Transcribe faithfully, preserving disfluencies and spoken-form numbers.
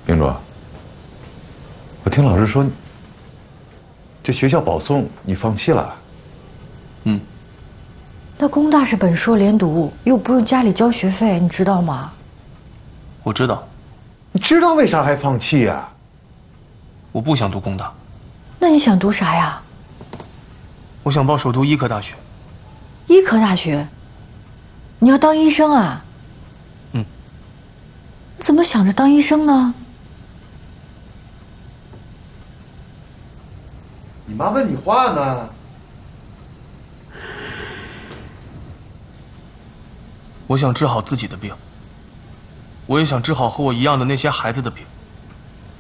明珠，我听老师说，这学校保送你放弃了。 嗯。 那工大是本硕连读，又不用家里交学费，你知道吗？ 我知道。 你知道为啥还放弃呀？ 我不想读工大。 那你想读啥呀？ 我想报首都医科大学。 医科大学？你要当医生啊？ 嗯。 怎么想着当医生呢？ 你妈问你话呢。 我想治好自己的病，我也想治好和我一样的那些孩子的病。